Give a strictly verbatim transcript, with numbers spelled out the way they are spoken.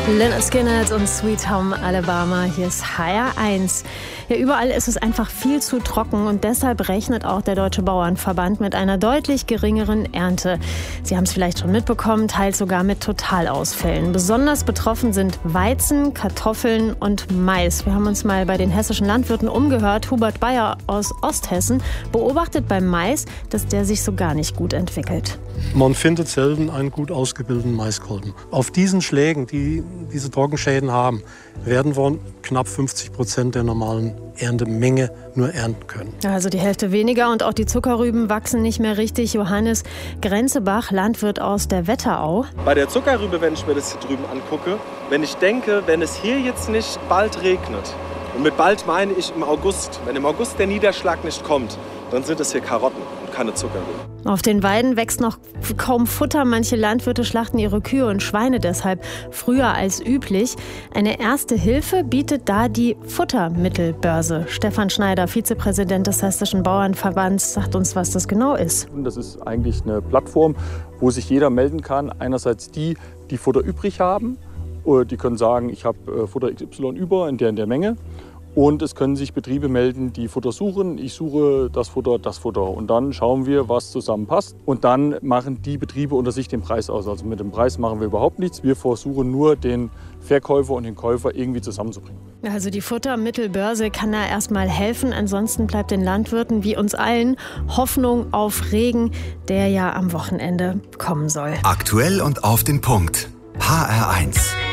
Lynyrd Skynyrd und Sweet Home Alabama, hier ist H R eins. Ja, überall ist es einfach viel zu trocken und deshalb rechnet auch der Deutsche Bauernverband mit einer deutlich geringeren Ernte. Sie haben es vielleicht schon mitbekommen, teils sogar mit Totalausfällen. Besonders betroffen sind Weizen, Kartoffeln und Mais. Wir haben uns mal bei den hessischen Landwirten umgehört. Hubert Bayer aus Osthessen beobachtet beim Mais, dass der sich so gar nicht gut entwickelt. Man findet selten einen gut ausgebildeten Maiskolben. Auf diesen Schlägen, die diese Trockenschäden haben, werden wir knapp fünfzig Prozent der normalen Erntemenge nur ernten können. Also die Hälfte weniger und auch die Zuckerrüben wachsen nicht mehr richtig. Johannes Grenzebach, Landwirt aus der Wetterau. Bei der Zuckerrübe, wenn ich mir das hier drüben angucke, wenn ich denke, wenn es hier jetzt nicht bald regnet, und mit bald meine ich im August, wenn im August der Niederschlag nicht kommt, dann sind es hier Karotten und keine Zuckerrüben. Auf den Weiden wächst noch kaum Futter. Manche Landwirte schlachten ihre Kühe und Schweine deshalb früher als üblich. Eine erste Hilfe bietet da die Futtermittelbörse. Stefan Schneider, Vizepräsident des Hessischen Bauernverbands, sagt uns, was das genau ist. Das ist eigentlich eine Plattform, wo sich jeder melden kann. Einerseits die, die Futter übrig haben. Die können sagen, ich habe Futter X Y über in der, in der Menge. Und es können sich Betriebe melden, die Futter suchen. Ich suche das Futter, das Futter. Und dann schauen wir, was zusammenpasst. Und dann machen die Betriebe unter sich den Preis aus. Also mit dem Preis machen wir überhaupt nichts. Wir versuchen nur, den Verkäufer und den Käufer irgendwie zusammenzubringen. Also die Futtermittelbörse kann da erstmal helfen. Ansonsten bleibt den Landwirten wie uns allen Hoffnung auf Regen, der ja am Wochenende kommen soll. Aktuell und auf den Punkt. H R eins.